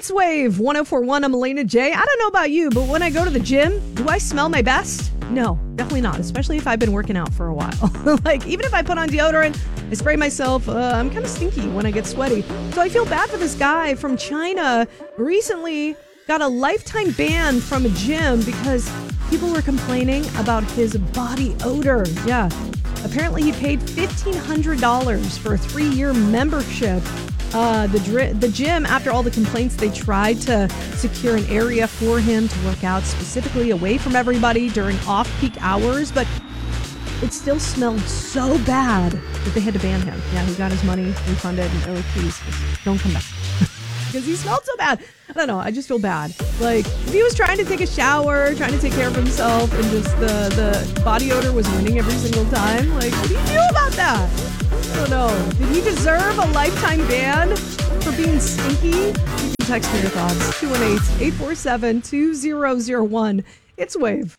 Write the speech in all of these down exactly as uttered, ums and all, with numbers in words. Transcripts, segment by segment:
It's Wave one oh four point one. I'm Elena J. I don't know about you, but when I go to the gym, do I smell my best? No, definitely not, especially if I've been working out for a while. Like, even if I put on deodorant, I spray myself, uh, I'm kind of stinky when I get sweaty. So I feel bad for this guy from China. Recently got a lifetime ban from a gym because people were complaining about his body odor. Yeah. Apparently he paid fifteen hundred dollars for a three-year membership. Uh, the dr- the gym, after all the complaints, they tried to secure an area for him to work out specifically away from everybody during off-peak hours, but it still smelled so bad that they had to ban him. Yeah, he got his money refunded, and they're like, please, don't come back. Because he smelled so bad. I don't know, I just feel bad. Like, if he was trying to take a shower, trying to take care of himself, and just the, the body odor was winning every single time, like, what do you do about that? I don't know. Did he deserve a lifetime ban for being stinky? You can text me your thoughts. two one eight, eight four seven, two zero zero one. It's Wave.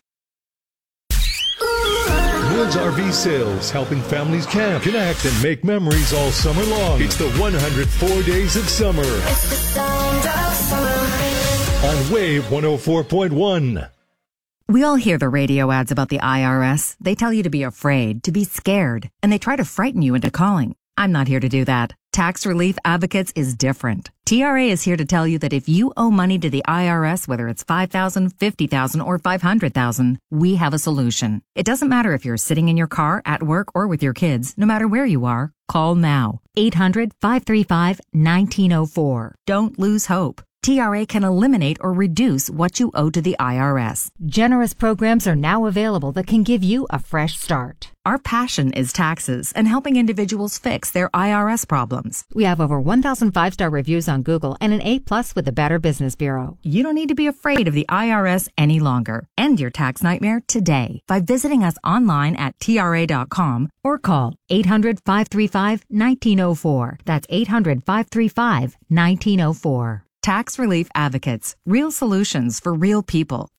Woods R V Sales, helping families camp, connect, and make memories all summer long. It's the one hundred four days of summer. It's the sound of summer. On Wave one oh four point one. We all hear the radio ads about the I R S. They tell you to be afraid, to be scared, and they try to frighten you into calling. I'm not here to do that. Tax Relief Advocates is different. T R A is here to tell you that if you owe money to the I R S, whether it's five thousand dollars, fifty thousand dollars, or five hundred thousand dollars, we have a solution. It doesn't matter if you're sitting in your car, at work, or with your kids. No matter where you are, call now. eight hundred, five three five, one nine zero four. Don't lose hope. T R A can eliminate or reduce what you owe to the I R S. Generous programs are now available that can give you a fresh start. Our passion is taxes and helping individuals fix their I R S problems. We have over one thousand five-star reviews on Google and an A plus with the Better Business Bureau. You don't need to be afraid of the I R S any longer. End your tax nightmare today by visiting us online at T R A dot com or call eight hundred, five three five, one nine zero four. That's eight hundred, five three five, one nine zero four. Tax Relief Advocates. Real solutions for real people.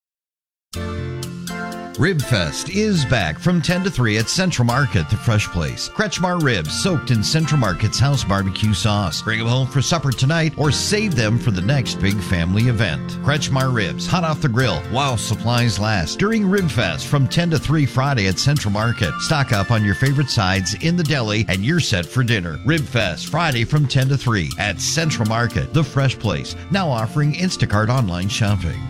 Ribfest is back from ten to three at Central Market, the fresh place. Kretschmar ribs soaked in Central Market's house barbecue sauce. Bring them home for supper tonight or save them for the next big family event. Kretschmar ribs, hot off the grill while supplies last. During Ribfest from ten to three Friday at Central Market. Stock up on your favorite sides in the deli and you're set for dinner. Ribfest Friday from ten to three at Central Market, the fresh place. Now offering Instacart online shopping.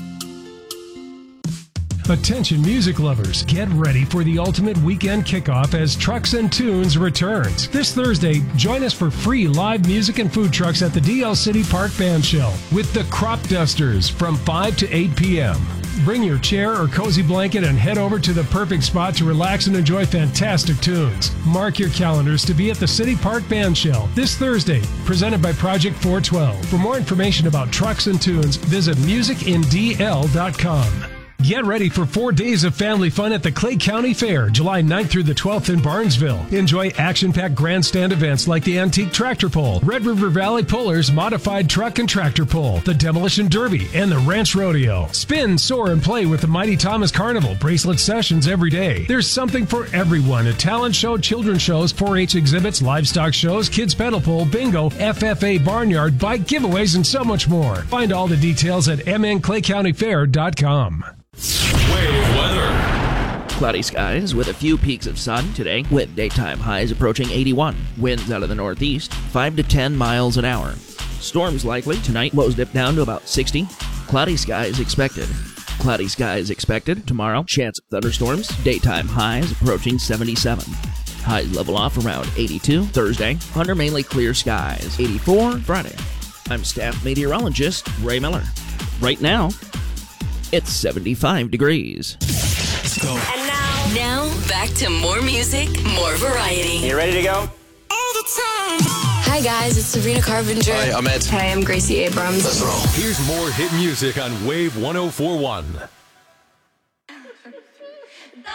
Attention music lovers, get ready for the ultimate weekend kickoff as Trucks and Tunes returns. This Thursday, join us for free live music and food trucks at the D L City Park Band Shell with the Crop Dusters from five to eight p.m. Bring your chair or cozy blanket and head over to the perfect spot to relax and enjoy fantastic tunes. Mark your calendars to be at the City Park Band Shell this Thursday, presented by Project four twelve. For more information about Trucks and Tunes, visit music in d l dot com. Get ready for four days of family fun at the Clay County Fair, July ninth through the twelfth in Barnesville. Enjoy action-packed grandstand events like the Antique Tractor Pull, Red River Valley Pullers Modified Truck and Tractor Pull, the Demolition Derby, and the Ranch Rodeo. Spin, soar, and play with the Mighty Thomas Carnival bracelet sessions every day. There's something for everyone at talent show, children's shows, four H exhibits, livestock shows, kids pedal pull, bingo, F F A barnyard, bike giveaways, and so much more. Find all the details at m n clay county fair dot com. Wave weather. Cloudy skies with a few peaks of sun today, with daytime highs approaching eighty-one. Winds out of the northeast, five to ten miles an hour. Storms likely tonight, lows dip down to about sixty. Cloudy skies expected. Cloudy skies expected tomorrow. Chance of thunderstorms, daytime highs approaching seventy-seven. Highs level off around eighty-two Thursday, under mainly clear skies. eighty-four Friday. I'm staff meteorologist Ray Miller. Right now, it's seventy-five degrees. Let's go. And now, now back to more music, more variety. You ready to go? All the time. Hi guys, it's Sabrina Carpenter. Hi, I'm Ed. Hey, I'm Gracie Abrams. Let's roll. Here's more hit music on Wave one oh four point one.